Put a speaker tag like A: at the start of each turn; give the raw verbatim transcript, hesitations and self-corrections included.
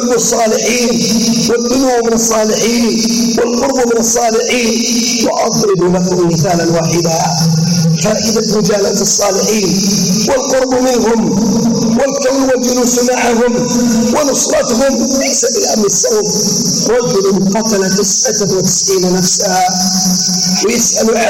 A: وحب الصالحين والدنو من الصالحين والقرب من الصالحين. وأضرب لكم مثالا واحدا: فائدة مجالسة الصالحين والقرب منهم والكون والجلوس معهم ونصرتهم ليس بالأمر السوء. رجل قتل تسعة وتسعين نفسا ويسأل